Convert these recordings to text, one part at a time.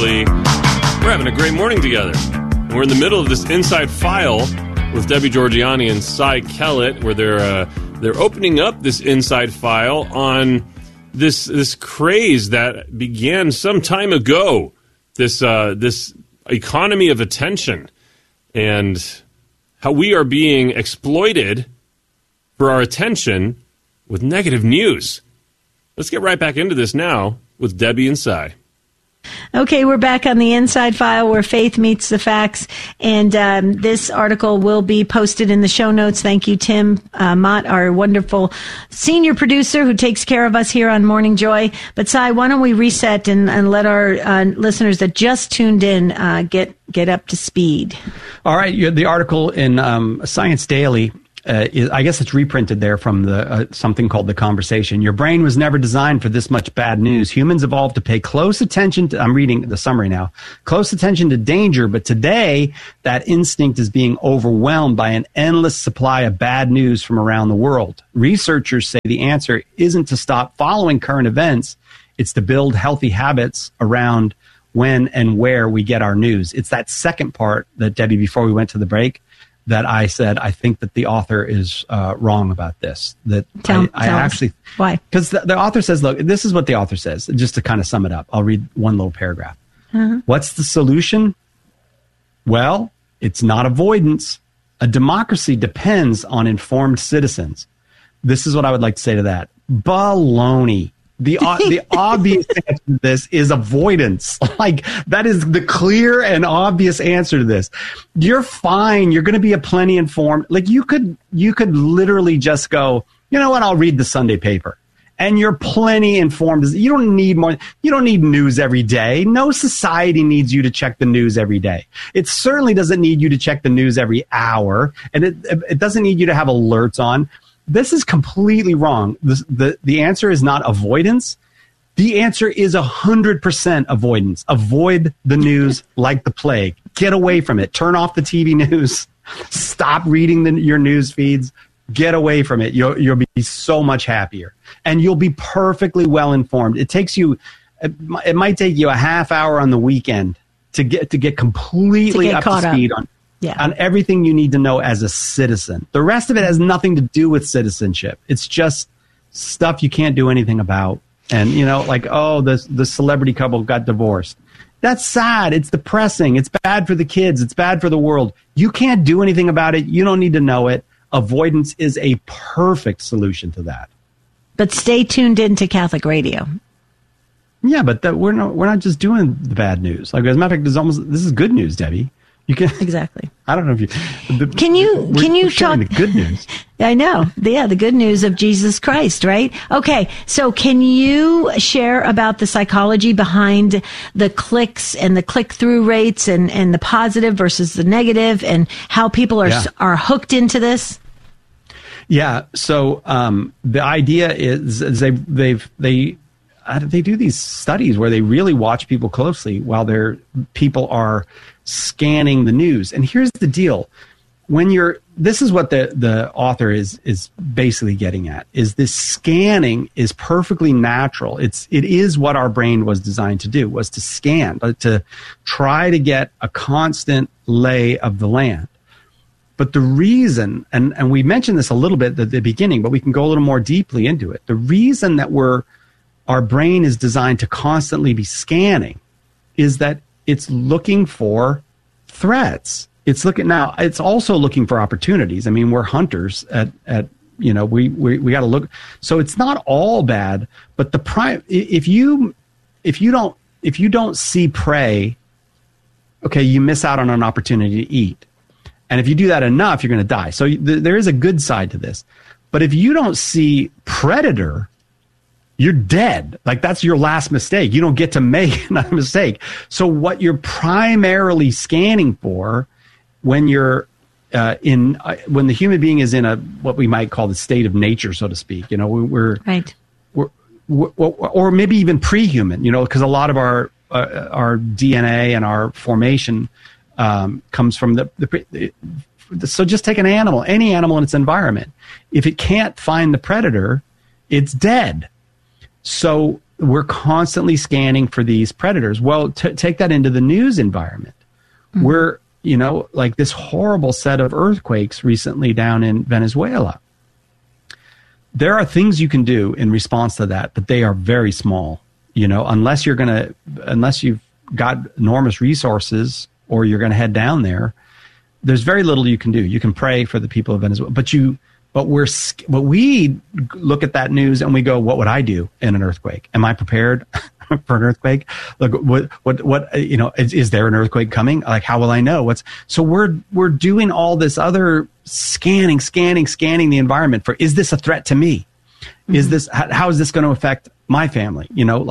hopefully we're having a great morning together. And we're in the middle of this Inside File with Debbie Georgianni and Cy Kellett, where they're opening up this Inside File on this craze that began some time ago. This economy of attention and how we are being exploited for our attention with negative news. Let's get right back into this now with Debbie and Cy. Okay, we're back on the Inside File where faith meets the facts, and this article will be posted in the show notes. Thank you, Tim Mott, our wonderful senior producer who takes care of us here on Morning Joy. But Cy, why don't we reset and let our listeners that just tuned in get up to speed? All right, the article in Science Daily. I guess it's reprinted there from the something called The Conversation. Your brain was never designed for this much bad news. Humans evolved to pay close attention to, I'm reading the summary now, close attention to danger, but today that instinct is being overwhelmed by an endless supply of bad news from around the world. Researchers say the answer isn't to stop following current events, it's to build healthy habits around when and where we get our news. It's that second part that, Debbie, before we went to the break, that I said, I think that the author is wrong about this. That I actually, why? Because the author says, look, this is what the author says, just to kind of sum it up. I'll read one little paragraph. What's the solution? Well, it's not avoidance. A democracy depends on informed citizens. This is what I would like to say to that. Baloney. The obvious answer to this is avoidance. Like, that is the clear and obvious answer to this. You're fine. You're going to be a plenty informed. Like, you could literally just go, you know what? I'll read the Sunday paper. And you're plenty informed. You don't need more. You don't need news every day. No society needs you to check the news every day. It certainly doesn't need you to check the news every hour. And it doesn't need you to have alerts on. This is completely wrong. The answer is not avoidance. The answer is 100% avoidance. Avoid the news like the plague. Get away from it. Turn off the TV news. Stop reading your news feeds. Get away from it. You'll be so much happier. And you'll be perfectly well informed. It might take you a half hour on the weekend to get completely up to speed on everything you need to know as a citizen. The rest of it has nothing to do with citizenship. It's just stuff you can't do anything about. And, the celebrity couple got divorced. That's sad. It's depressing. It's bad for the kids. It's bad for the world. You can't do anything about it. You don't need to know it. Avoidance is a perfect solution to that. But stay tuned into Catholic radio. Yeah, but we're not just doing the bad news. Like, as a matter of fact, this is good news, Debbie. You can exactly. I don't know if you can you talk the good news. I know. Yeah, the good news of Jesus Christ, right? Okay, so can you share about the psychology behind the clicks and the click-through rates and the positive versus the negative and how people are hooked into this? Yeah. So the idea is they do these studies where they really watch people closely while people are scanning the news. And here's the deal. This is what the author is basically getting at, is this scanning is perfectly natural. It is what our brain was designed to do, was to scan, to try to get a constant lay of the land. But the reason, and we mentioned this a little bit at the beginning, but we can go a little more deeply into it. The reason that our brain is designed to constantly be scanning is that it's looking for threats. It's also looking for opportunities. I mean, we're hunters we got to look. So it's not all bad, but if you don't see prey, okay, you miss out on an opportunity to eat. And if you do that enough, you're going to die. So there is a good side to this. But if you don't see predator, you're dead. Like, that's your last mistake. You don't get to make another mistake. So what you're primarily scanning for when you're when the human being is in what we might call the state of nature, so to speak, we're right. Or maybe even pre-human, because a lot of our DNA and our formation comes from so just take any animal in its environment. If it can't find the predator, it's dead. So we're constantly scanning for these predators. Well, take that into the news environment. We're, like this horrible set of earthquakes recently down in Venezuela. There are things you can do in response to that, but they are very small. Unless you've got enormous resources or you're going to head down there, there's very little you can do. You can pray for the people of Venezuela, but we look at that news and we go, what would I do in an earthquake? Am I prepared for an earthquake? Look, what is there an earthquake coming? Like, how will I know? So we're doing all this other scanning the environment for, is this a threat to me? How is this going to affect my family?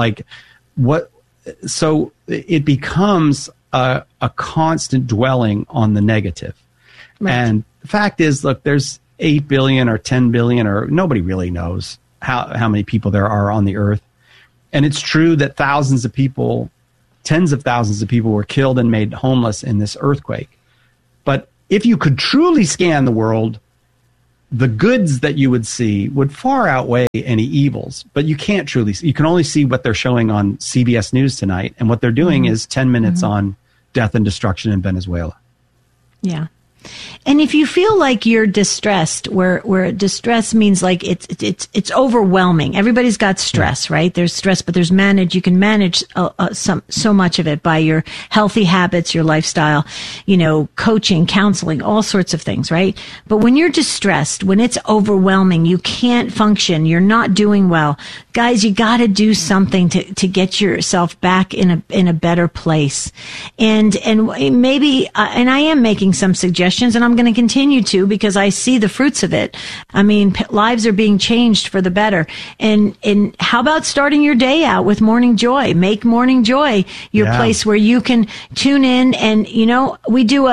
So it becomes a constant dwelling on the negative. Right. And the fact is, look, there's 8 billion or 10 billion, or nobody really knows how many people there are on the earth. And it's true that thousands of people, tens of thousands of people were killed and made homeless in this earthquake. But if you could truly scan the world, the goods that you would see would far outweigh any evils. But you can't truly see. You can only see what they're showing on CBS News tonight. And what they're doing is 10 minutes on death and destruction in Venezuela. Yeah. And if you feel like you're distressed, where distress means like it's overwhelming. Everybody's got stress, right? There's stress, but there's you can manage so much of it by your healthy habits, your lifestyle, coaching, counseling, all sorts of things, right? But when you're distressed, when it's overwhelming, you can't function, you're not doing well. Guys, you got to do something to get yourself back in a better place. And maybe, and I am making some suggestions, and I'm going to continue to, because I see the fruits of it. I mean, lives are being changed for the better. And how about starting your day out with Morning Joy? Make Morning Joy your place where you can tune in. And, we do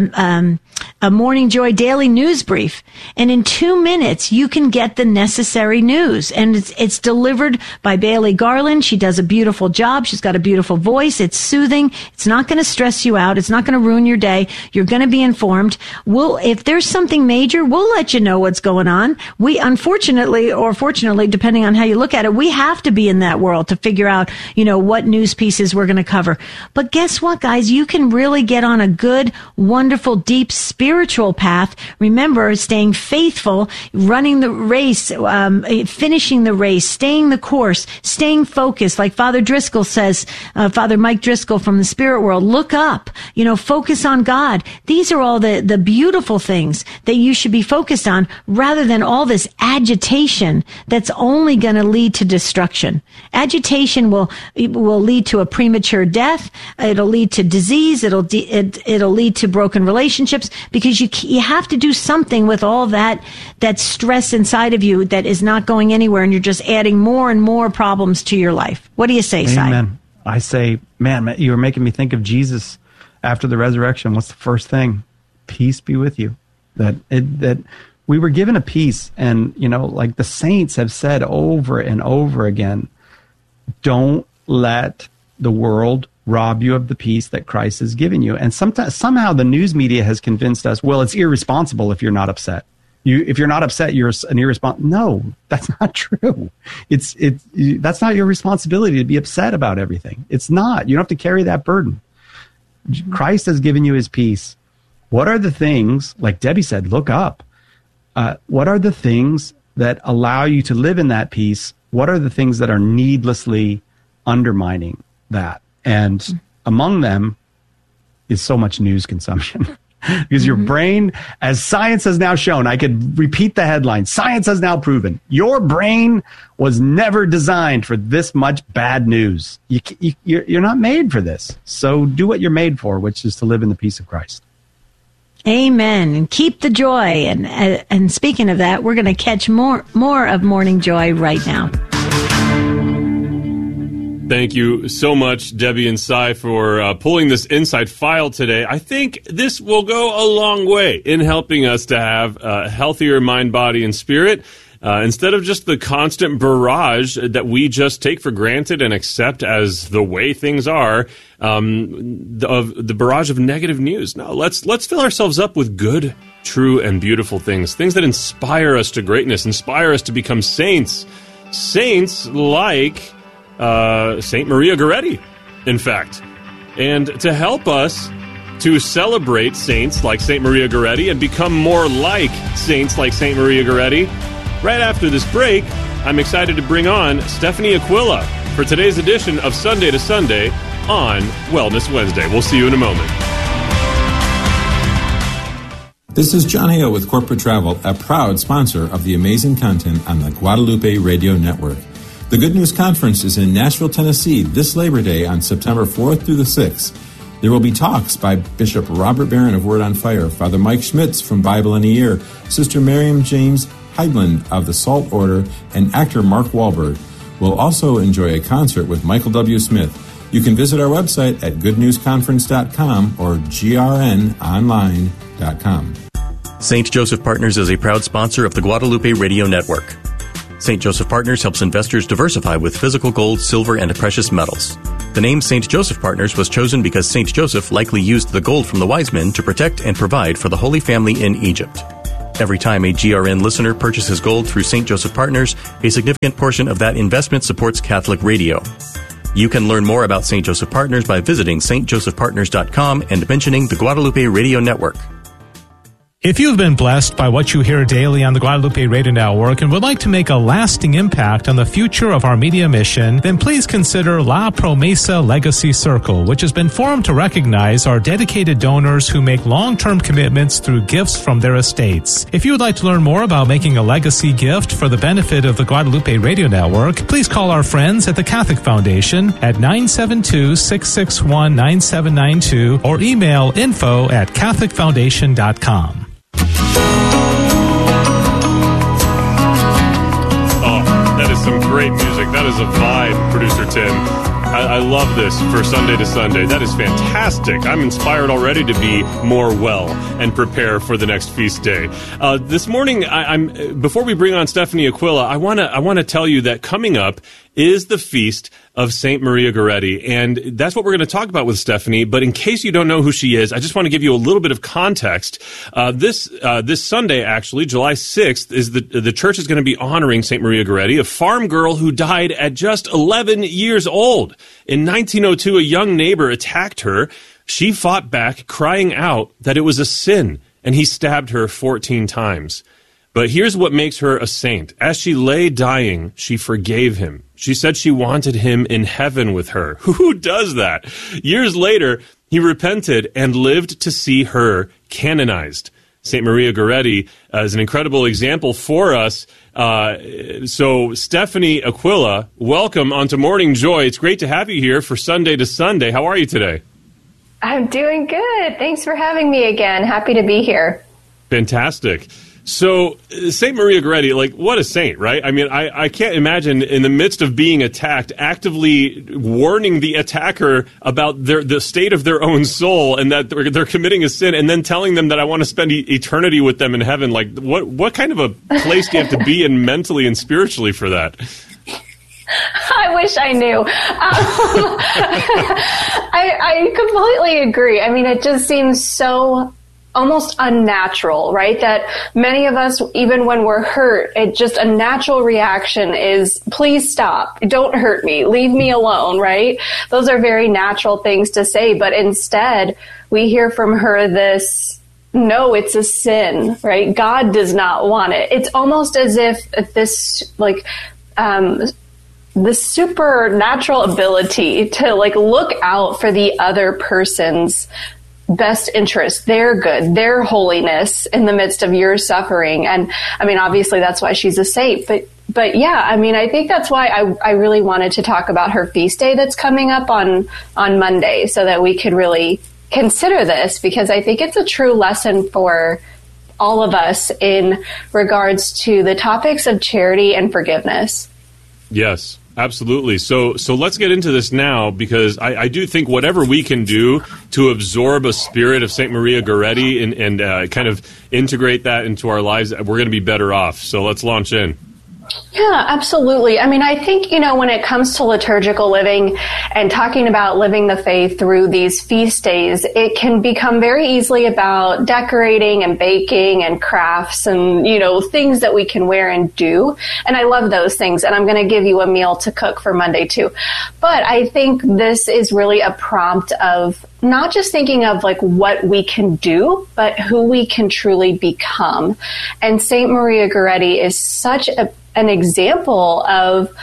a Morning Joy daily news brief. And in 2 minutes, you can get the necessary news. And it's delivered by Bailey Garland. She does a beautiful job. She's got a beautiful voice. It's soothing. It's not going to stress you out. It's not going to ruin your day. You're going to be informed. If there's something major, we'll let you know what's going on. We, unfortunately, or fortunately, depending on how you look at it, we have to be in that world to figure out, what news pieces we're going to cover. But guess what, guys? You can really get on a good, wonderful, deep spiritual path. Remember, staying faithful, running the race, finishing the race, staying the course, staying focused. Like Father Driscoll says, Father Mike Driscoll from the Spirit World, look up, focus on God. These are all the beautiful things that you should be focused on, rather than all this agitation that's only going to lead to destruction. Agitation will lead to a premature death. It'll lead to disease. It'll lead to broken relationships, because you have to do something with all that stress inside of you that is not going anywhere, and you're just adding more and more problems to your life. What do you say, Si? Amen. I say, man, you were making me think of Jesus after the resurrection. What's the first thing? Peace be with you. That we were given a peace, and like the saints have said over and over again, don't let the world rob you of the peace that Christ has given you. And somehow the news media has convinced us, well, it's irresponsible if you're not upset. If you're not upset, you're an irresponsible. No, that's not true. That's not your responsibility to be upset about everything. It's not. You don't have to carry that burden. Christ has given you his peace. What are the things, like Debbie said, look up. What are the things that allow you to live in that peace? What are the things that are needlessly undermining that? And among them is so much news consumption. Because your brain, as science has now shown, I could repeat the headline, science has now proven, your brain was never designed for this much bad news. You're not made for this. So do what you're made for, which is to live in the peace of Christ. Amen. And keep the joy. And speaking of that, we're going to catch more of Morning Joy right now. Thank you so much, Debbie and Si, for pulling this inside file today. I think this will go a long way in helping us to have a healthier mind, body, and spirit. Instead of just the constant barrage that we just take for granted and accept as the way things are, the barrage of negative news. No, let's fill ourselves up with good, true, and beautiful things that inspire us to greatness, inspire us to become saints like St. Maria Goretti, in fact. And to help us to celebrate saints like St. Maria Goretti and become more like saints like St. Maria Goretti, right after this break, I'm excited to bring on Stephanie Aquila for today's edition of Sunday to Sunday on Wellness Wednesday. We'll see you in a moment. This is John Hale with Corporate Travel, a proud sponsor of the amazing content on the Guadalupe Radio Network. The Good News Conference is in Nashville, Tennessee this Labor Day on September 4th through the 6th. There will be talks by Bishop Robert Barron of Word on Fire, Father Mike Schmitz from Bible in a Year, Sister Miriam James Heidland of the Salt Order, and actor Mark Wahlberg. We'll also enjoy a concert with Michael W. Smith. You can visit our website at goodnewsconference.com or grnonline.com. St. Joseph Partners is a proud sponsor of the Guadalupe Radio Network. St. Joseph Partners helps investors diversify with physical gold, silver, and precious metals. The name St. Joseph Partners was chosen because St. Joseph likely used the gold from the wise men to protect and provide for the Holy Family in Egypt. Every time a GRN listener purchases gold through St. Joseph Partners, a significant portion of that investment supports Catholic radio. You can learn more about St. Joseph Partners by visiting stjosephpartners.com and mentioning the Guadalupe Radio Network. If you've been blessed by what you hear daily on the Guadalupe Radio Network and would like to make a lasting impact on the future of our media mission, then please consider La Promesa Legacy Circle, which has been formed to recognize our dedicated donors who make long-term commitments through gifts from their estates. If you would like to learn more about making a legacy gift for the benefit of the Guadalupe Radio Network, please call our friends at the Catholic Foundation at 972-661-9792 or email info@catholicfoundation.com. That is some great music. That is a vibe, Producer Tim. I love this for Sunday to Sunday. That is fantastic. I'm inspired already to be more well and prepare for the next feast day. This morning, before we bring on Stephanie Aquila, I want to tell you that coming up is the feast of St. Maria Goretti, and that's what we're going to talk about with Stephanie. But in case you don't know who she is, I just want to give you a little bit of context. This Sunday, actually, July 6th, is the church is going to be honoring St. Maria Goretti, a farm girl who died at just 11 years old. In 1902, a young neighbor attacked her. She fought back, crying out that it was a sin, and he stabbed her 14 times. But here's what makes her a saint. As she lay dying, she forgave him. She said she wanted him in heaven with her. Who does that? Years later, he repented and lived to see her canonized. St. Maria Goretti is an incredible example for us. So, Stephanie Aquila, welcome onto Morning Joy. It's great to have you here for Sunday to Sunday. How are you today? I'm doing good. Thanks for having me again. Happy to be here. Fantastic. So, St. Maria Goretti, like, what a saint, right? I mean, I can't imagine in the midst of being attacked, actively warning the attacker about the state of their own soul and that they're committing a sin, and then telling them that I want to spend eternity with them in heaven. Like, what kind of a place do you have to be in mentally and spiritually for that? I wish I knew. I completely agree. I mean, it just seems so almost unnatural, right? That many of us, even when we're hurt, it just a natural reaction is, please stop, don't hurt me, leave me alone, right? Those are very natural things to say, but instead we hear from her this, no, it's a sin, right? God does not want it. It's almost as if this, like, the supernatural ability to, like, look out for the other person's best interest, their good, their holiness in the midst of your suffering. And I mean, obviously that's why she's a saint, but yeah, I mean, I think that's why I really wanted to talk about her feast day that's coming up on Monday, so that we could really consider this, because I think it's a true lesson for all of us in regards to the topics of charity and forgiveness. Yes. Absolutely. So let's get into this now, because I do think whatever we can do to absorb a spirit of St. Maria Goretti and kind of integrate that into our lives, we're going to be better off. So let's launch in. Yeah, absolutely. I mean, I think, when it comes to liturgical living and talking about living the faith through these feast days, it can become very easily about decorating and baking and crafts and, things that we can wear and do. And I love those things. And I'm going to give you a meal to cook for Monday too. But I think this is really a prompt of not just thinking of like what we can do, but who we can truly become. And Saint Maria Goretti is such an example of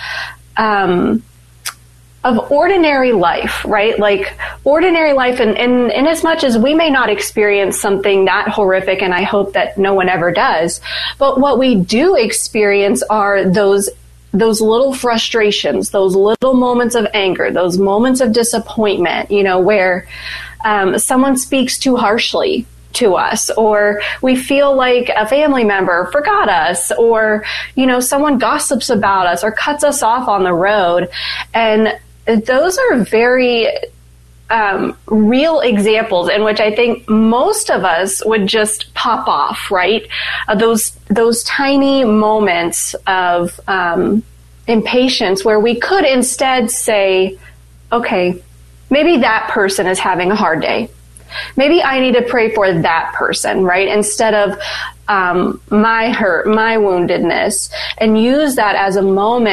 ordinary life, right? Like ordinary life, and in as much as we may not experience something that horrific, and I hope that no one ever does, but what we do experience are those little frustrations, those little moments of anger, those moments of disappointment, where someone speaks too harshly to us, or we feel like a family member forgot us, or, someone gossips about us or cuts us off on the road. And those are very real examples in which I think most of us would just pop off, right? Those tiny moments of impatience where we could instead say, okay, maybe that person is having a hard day. Maybe I need to pray for that person, right? Instead of my hurt, my woundedness, and use that as a moment